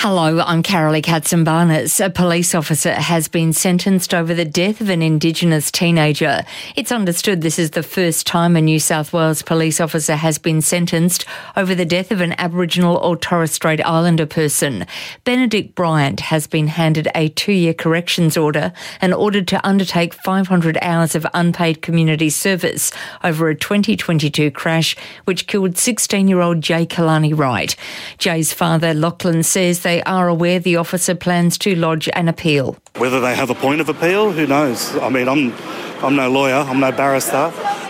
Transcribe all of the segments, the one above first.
Hello, I'm Carolee Katzenbarnes. A police officer has been sentenced over the death of an Indigenous teenager. It's understood this is the first time a New South Wales police officer has been sentenced over the death of an Aboriginal or Torres Strait Islander person. Benedict Bryant has been handed a 2-year corrections order and ordered to undertake 500 hours of unpaid community service over a 2022 crash which killed 16-year-old Jay Kalani Wright. Jay's father, Lachlan, says they are aware the officer plans to lodge an appeal. Whether they have a point of appeal, who knows? I mean, I'm no lawyer, I'm no barrister.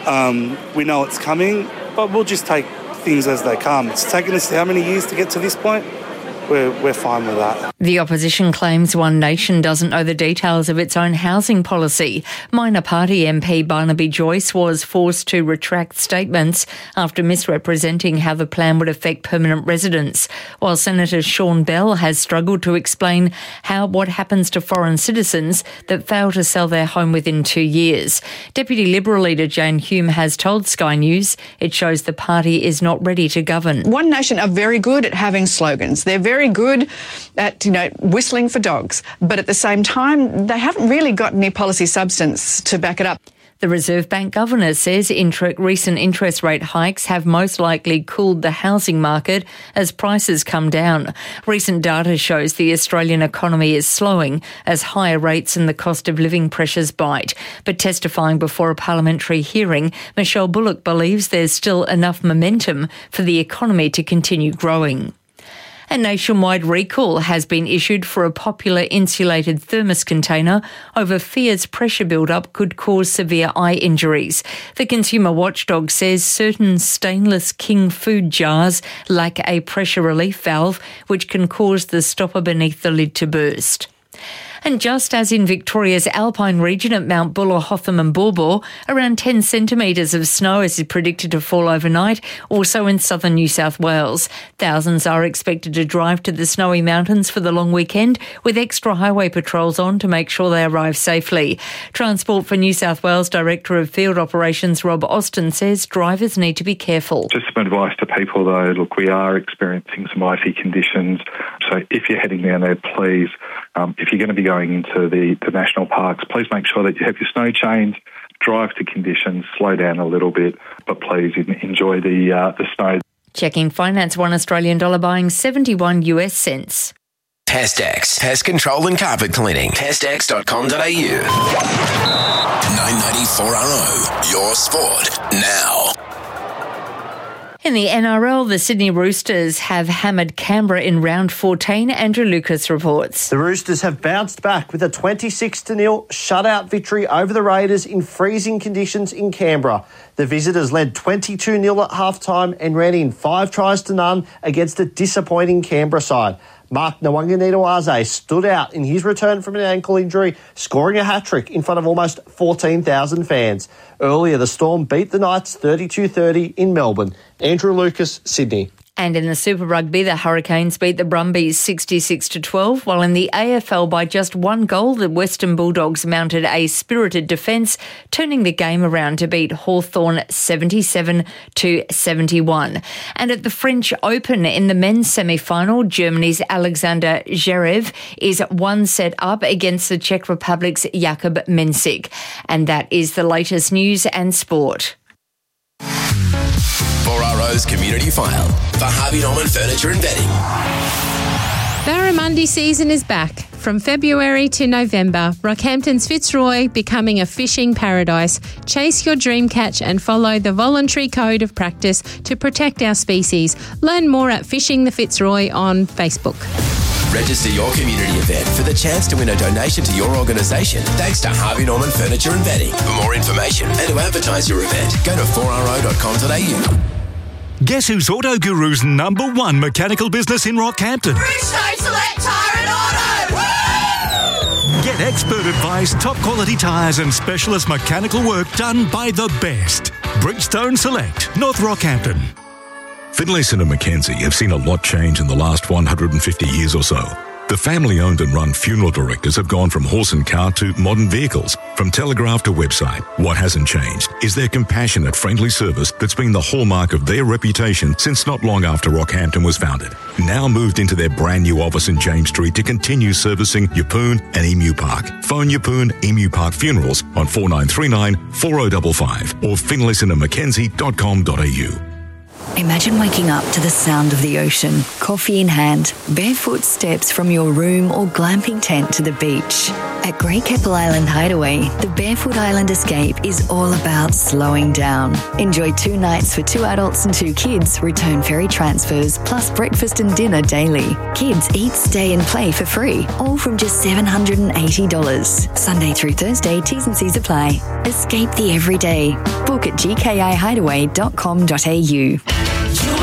We know it's coming, but we'll just take things as they come. It's taken us how many years to get to this point? We're fine with that. The opposition claims One Nation doesn't know the details of its own housing policy. Minor Party MP Barnaby Joyce was forced to retract statements after misrepresenting how the plan would affect permanent residents, while Senator Sean Bell has struggled to explain what happens to foreign citizens that fail to sell their home within 2 years. Deputy Liberal leader Jane Hume has told Sky News it shows the party is not ready to govern. One Nation are very good at having slogans. They're very good at, whistling for dogs. But at the same time, they haven't really got any policy substance to back it up. The Reserve Bank Governor says recent interest rate hikes have most likely cooled the housing market as prices come down. Recent data shows the Australian economy is slowing as higher rates and the cost of living pressures bite. But testifying before a parliamentary hearing, Michelle Bullock believes there's still enough momentum for the economy to continue growing. A nationwide recall has been issued for a popular insulated thermos container over fears pressure build-up could cause severe eye injuries. The consumer watchdog says certain stainless King food jars lack a pressure relief valve, which can cause the stopper beneath the lid to burst. And just as in Victoria's alpine region at Mount Buller, Hotham and Baw Baw, around 10 centimetres of snow is predicted to fall overnight, also in southern New South Wales. Thousands are expected to drive to the snowy mountains for the long weekend, with extra highway patrols on to make sure they arrive safely. Transport for New South Wales Director of Field Operations Rob Austin says drivers need to be careful. Just some advice to people though, look, we are experiencing some icy conditions, so if you're heading down there, please, if you're going to be going into the national parks, please make sure that you have your snow chains, drive to conditions, slow down a little bit, but please enjoy the snow. Checking finance, $1 Australian buying 71 US cents. Pestex, pest control and carpet cleaning. Pestex.com.au. 994RO, your sport now. In the NRL, the Sydney Roosters have hammered Canberra in round 14. Andrew Lucas reports. The Roosters have bounced back with a 26-0 shutout victory over the Raiders in freezing conditions in Canberra. The visitors led 22-0 at halftime and ran in 5 tries to none against a disappointing Canberra side. Mark Nwanganitawaze stood out in his return from an ankle injury, scoring a hat-trick in front of almost 14,000 fans. Earlier, the Storm beat the Knights 32-30 in Melbourne. Andrew Lucas, Sydney. And in the Super Rugby, the Hurricanes beat the Brumbies 66-12, while in the AFL by just 1 goal, the Western Bulldogs mounted a spirited defence, turning the game around to beat Hawthorn 77-71. And at the French Open in the men's semi-final, Germany's Alexander Zverev is 1 set up against the Czech Republic's Jakub Mensik. And that is the latest news and sport. 4RO's Community File for Harvey Norman Furniture and Bedding. Barramundi season is back. From February to November, Rockhampton's Fitzroy becoming a fishing paradise. Chase your dream catch and follow the voluntary code of practice to protect our species. Learn more at Fishing the Fitzroy on Facebook. Register your community event for the chance to win a donation to your organisation thanks to Harvey Norman Furniture and Bedding. For more information and to advertise your event, go to 4ro.com.au. Guess who's Auto Guru's #1 mechanical business in Rockhampton? Bridgestone Select Tyre and Auto! Woo! Get expert advice, top quality tyres and specialist mechanical work done by the best. Bridgestone Select, North Rockhampton. Finlayson and Mackenzie have seen a lot change in the last 150 years or so. The family-owned and run funeral directors have gone from horse and cart to modern vehicles, from telegraph to website. What hasn't changed is their compassionate, friendly service that's been the hallmark of their reputation since not long after Rockhampton was founded. Now moved into their brand new office in James Street to continue servicing Yeppoon and Emu Park. Phone Yeppoon Emu Park Funerals on 4939 4055 or finlayson@mackenzie.com.au. Imagine waking up to the sound of the ocean, coffee in hand, barefoot steps from your room or glamping tent to the beach. At Great Keppel Island Hideaway, the Barefoot Island Escape is all about slowing down. Enjoy 2 nights for 2 adults and 2 kids, return ferry transfers, plus breakfast and dinner daily. Kids eat, stay and play for free, all from just $780. Sunday through Thursday, T's and C's apply. Escape the everyday. Book at gkihideaway.com.au.